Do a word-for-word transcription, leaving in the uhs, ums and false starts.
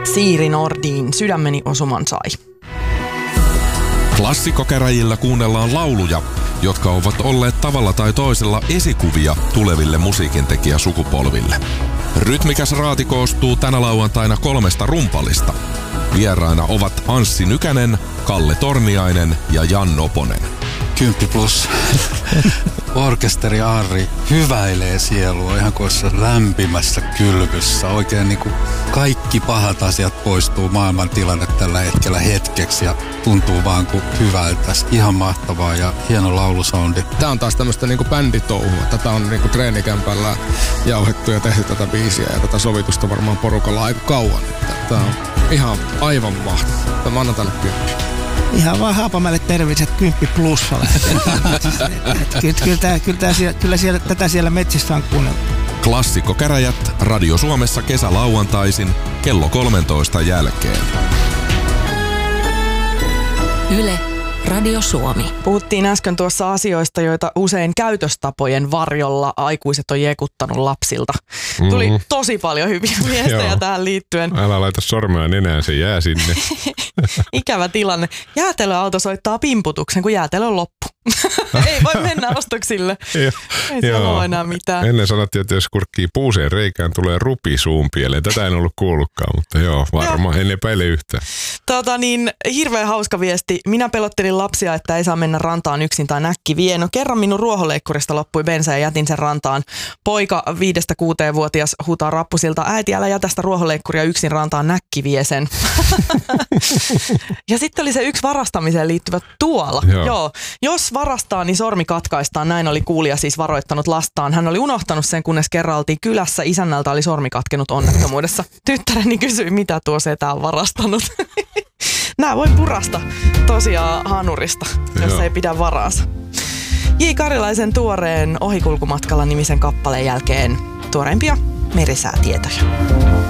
Siiri Nordin Sydämeni osuman sai. Klassikkokäräjillä kuunnellaan lauluja, jotka ovat olleet tavalla tai toisella esikuvia tuleville musiikintekijäsukupolville. Rytmikäs raati koostuu tänä lauantaina kolmesta rumpalista. Vieraina ovat Anssi Nykänen, Kalle Torniainen ja Jan Noponen. Kymppi plus. Orkesteri Arri hyväilee sielua ihan kuin lämpimässä kylvyssä. Oikein niin kuin kaikki pahat asiat poistuu maailman tilanne tällä hetkellä hetkeksi ja tuntuu vaan kuin hyvältä. Ihan mahtavaa ja hieno laulusoundi. Tää on taas tämmöistä niinku bänditouhua. Tätä on niinku treenikämpällä jauhettu ja tehty tätä biisiä ja tätä sovitusta varmaan porukalla aika kauan. Tää on ihan aivan mahtavaa. Mä annan tälle kymppi. Ihan vaan Haapamäelle terveiset kymppi plussalle. Kyllä, kyllä, tää, kyllä, tää, kyllä siellä, tätä siellä metsissä on kuunneltu. Klassikkokäräjät Radio Suomessa kesälauantaisin kello kolmentoista jälkeen. Yle Radio Suomi. Puhuttiin äsken tuossa asioista, joita usein käytöstapojen varjolla aikuiset on jekuttanut lapsilta. Mm-hmm. Tuli tosi paljon hyviä viestejä tähän liittyen. Älä laita sormea nenään, se jää sinne. Ikävä tilanne. Jäätelöauto soittaa pimputuksen, kun jäätelö on loppu. Ei voi mennä ostoksille. Ei siellä ole enää mitään. Ennen sanottiin, että jos kurkkii puuseen reikään, tulee rupi suun pieleen. Tätä en ollut kuullutkaan, mutta joo, varmaan. En epäile yhtään. Tota niin, hirveän hauska viesti. Minä pelottelin lapsia, että ei saa mennä rantaan yksin tai näkki vie. No kerran minun ruohonleikkurista loppui bensa ja jätin sen rantaan. Poika viidestä kuuteen vuotias huutaa rappusilta, äiti älä jätä sitä ruohonleikkuria yksin rantaan, näkki vie sen. Ja sitten oli se yksi varastamiseen liittyvä tuola. Joo. Joo. Jos varastaa, niin sormi katkaistaan. Näin oli kuulija siis varoittanut lastaan. Hän oli unohtanut sen, kunnes kerran oltiin kylässä. Isännältä oli sormi katkenut onnettomuudessa. Tyttäreni kysyi, mitä tuo setä on varastanut. Nää voi purasta tosiaan hanurista, jos Joo. ei pidä varaansa. J. Karilaisen tuoreen Ohikulkumatkalla nimisen kappaleen jälkeen tuoreimpia merisäätietoja.